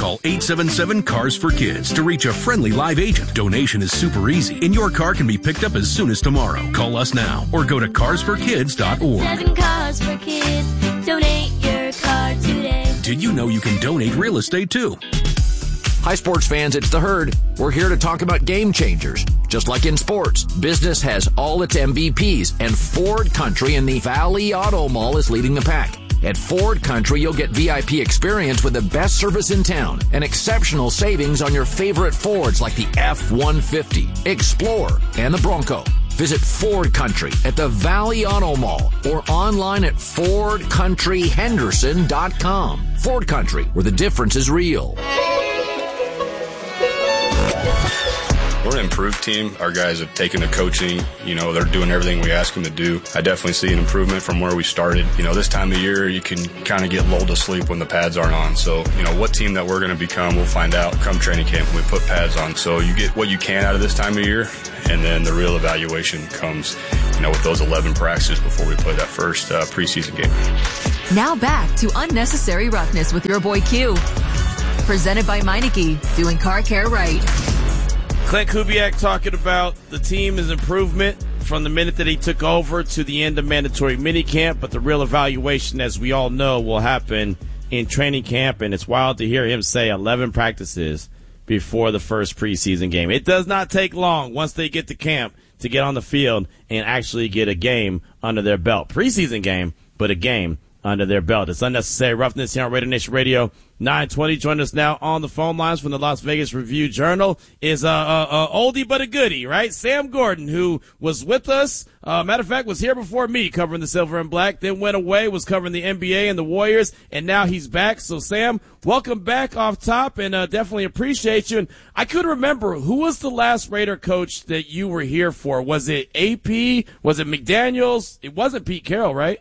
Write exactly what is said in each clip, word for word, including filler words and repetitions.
Call eight seven seven, C A R S for Kids to reach a friendly live agent. Donation is super easy, and your car can be picked up as soon as tomorrow. Call us now or go to cars for kids dot org. Seven Cars for Kids. Donate your car today. Did you know you can donate real estate too? Hi, sports fans, it's The Herd. We're here to talk about game changers. Just like in sports, business has all its M V Ps, and Ford Country in the Valley Auto Mall is leading the pack. At Ford Country, you'll get V I P experience with the best service in town and exceptional savings on your favorite Fords like the F one fifty, Explorer, and the Bronco. Visit Ford Country at the Valley Auto Mall or online at ford country henderson dot com. Ford Country, where the difference is real. We're an improved team. Our guys have taken the coaching. You know, they're doing everything we ask them to do. I definitely see an improvement from where we started. You know, this time of year, you can kind of get lulled to sleep when the pads aren't on. So, you know, what team that we're going to become, we'll find out come training camp when we put pads on. So you get what you can out of this time of year, and then the real evaluation comes, you know, with those eleven practices before we play that first uh, preseason game. Now back to Unnecessary Roughness with your boy Q. Presented by Meineke, doing car care right. Clint Kubiak talking about the team is improvement from the minute that he took over to the end of mandatory minicamp, but the real evaluation, as we all know, will happen in training camp, and it's wild to hear him say eleven practices before the first preseason game. It does not take long once they get to camp to get on the field and actually get a game under their belt. Preseason game, but a game under their belt. It's Unnecessary Roughness here on Raider Nation Radio nine twenty. Join us now on the phone lines from the Las Vegas Review-Journal is a, a, a oldie but a goodie, right? Sam Gordon, who was with us, uh, matter of fact, was here before me covering the Silver and Black, then went away, was covering the N B A and the Warriors, and now he's back. So, Sam, welcome back off top, and uh, definitely appreciate you. And I couldn't remember, who was the last Raider coach that you were here for? Was it A P? Was it McDaniels? It wasn't Pete Carroll, right?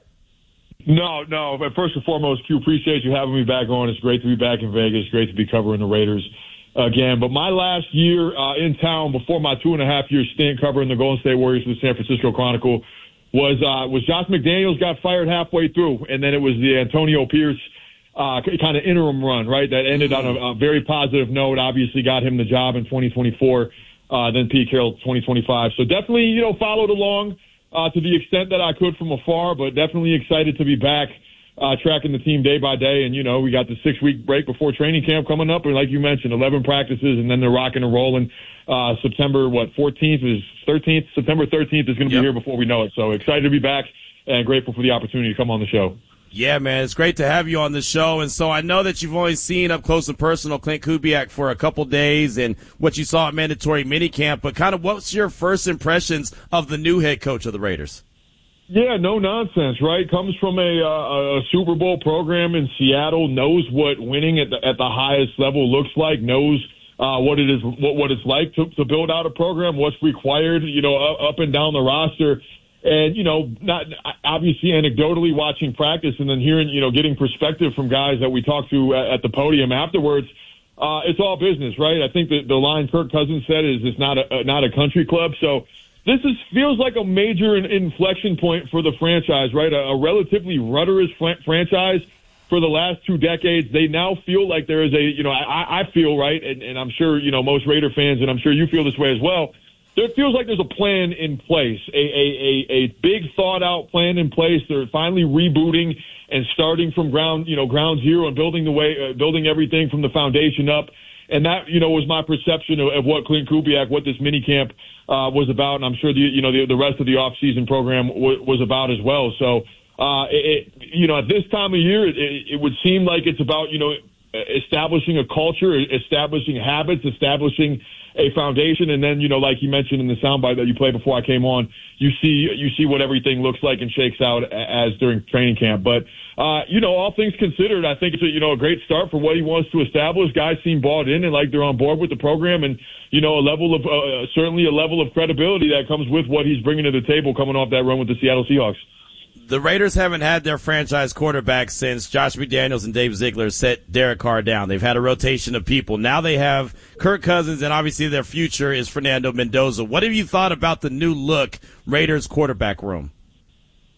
No, no. But first and foremost, Q, appreciate you having me back on. It's great to be back in Vegas. Great to be covering the Raiders again. But my last year uh, in town before my two and a half year stint covering the Golden State Warriors for the San Francisco Chronicle was uh, was Josh McDaniels got fired halfway through, and then it was the Antonio Pierce uh, kind of interim run, right? That ended on a, a very positive note. Obviously, got him the job in twenty twenty-four. Uh, then Pete Carroll twenty twenty-five. So definitely, you know, followed along. Uh, to the extent that I could from afar, but definitely excited to be back uh, tracking the team day by day. And, you know, we got the six-week break before training camp coming up. And like you mentioned, eleven practices, and then they're rocking and rolling. Uh, September, what, fourteenth is thirteenth? September thirteenth is going to yep. be here before we know it. So excited to be back and grateful for the opportunity to come on the show. Yeah, man, it's great to have you on the show. And so I know that you've only seen up close and personal Clint Kubiak for a couple days and what you saw at mandatory minicamp, but kind of what's your first impressions of the new head coach of the Raiders? Yeah, no nonsense, right? Comes from a, uh, a Super Bowl program in Seattle, knows what winning at the, at the highest level looks like, knows uh, what it is, what, what it's like to, to build out a program, what's required, you know, up and down the roster. And, you know, not obviously anecdotally watching practice and then hearing, you know, getting perspective from guys that we talked to at the podium afterwards. Uh, it's all business, right? I think that the line Kirk Cousins said is it's not a, not a country club. So this is feels like a major inflection point for the franchise, right? A, a relatively rudderous fr- franchise for the last two decades. They now feel like there is a, you know, I, I feel, right, and, and I'm sure, you know, most Raider fans, and I'm sure you feel this way as well, it feels like there's a plan in place, a, a, a, a big thought-out plan in place. They're finally rebooting and starting from ground, you know, ground zero and building the way, uh, building everything from the foundation up. And that, you know, was my perception of, of what Clint Kubiak, what this minicamp uh, was about, and I'm sure the, you know, the, the rest of the off-season program w- was about as well. So, uh, it, you know, at this time of year, it, it would seem like it's about, you know, establishing a culture, establishing habits, establishing a foundation, and then, you know, like you mentioned in the soundbite that you played before I came on, you see you see what everything looks like and shakes out as during training camp. But, uh, you know, all things considered, I think it's a, you know, a great start for what he wants to establish. Guys seem bought in and like they're on board with the program, and, you know, a level of uh, certainly a level of credibility that comes with what he's bringing to the table coming off that run with the Seattle Seahawks. The Raiders haven't had their franchise quarterback since Josh McDaniels and Dave Ziegler set Derek Carr down. They've had a rotation of people. Now they have Kirk Cousins, and obviously their future is Fernando Mendoza. What have you thought about the new look Raiders quarterback room?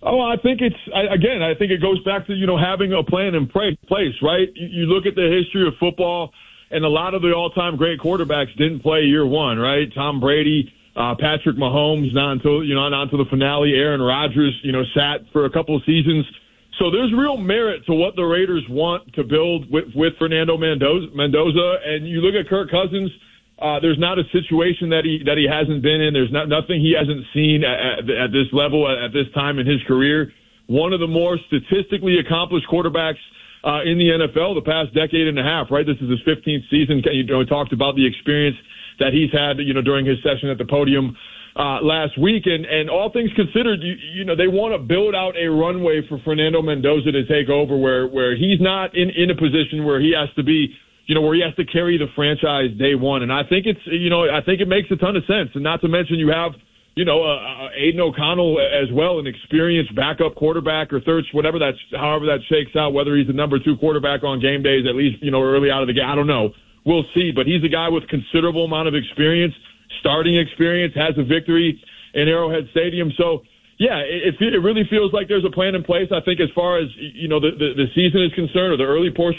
Oh, I think it's, I, again, I think it goes back to, you know, having a plan in place, right? You, you look at the history of football, and a lot of the all-time great quarterbacks didn't play year one, right? Tom Brady, uh, Patrick Mahomes, not until, you know, not until the finale. Aaron Rodgers, you know, sat for a couple of seasons. So there's real merit to what the Raiders want to build with, with Fernando Mendoza, Mendoza. And you look at Kirk Cousins, uh, there's not a situation that he that he hasn't been in. There's not nothing he hasn't seen at, at this level, at this time in his career. One of the more statistically accomplished quarterbacks uh, in the N F L the past decade and a half, right? This is his fifteenth season. You know, we talked about the experience that he's had, you know, during his session at the podium uh, last week. And, and all things considered, you, you know, they want to build out a runway for Fernando Mendoza to take over where, where he's not in, in a position where he has to be, you know, where he has to carry the franchise day one. And I think it's, you know, I think it makes a ton of sense. And not to mention you have, you know, uh, Aiden O'Connell as well, an experienced backup quarterback or third, whatever that's, however that shakes out, whether he's the number two quarterback on game days, at least, you know, early out of the game. I don't know. We'll see. But he's a guy with considerable amount of experience, starting experience, has a victory in Arrowhead Stadium. So, yeah, it, it really feels like there's a plan in place. I think as far as, you know, the, the, the season is concerned, or the early portion